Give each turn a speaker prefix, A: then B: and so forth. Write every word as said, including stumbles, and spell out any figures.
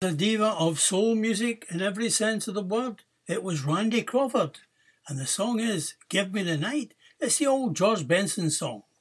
A: A diva of soul music in every sense of the word. It was Randy Crawford, and the song is Give Me the Night. It's the old George Benson song.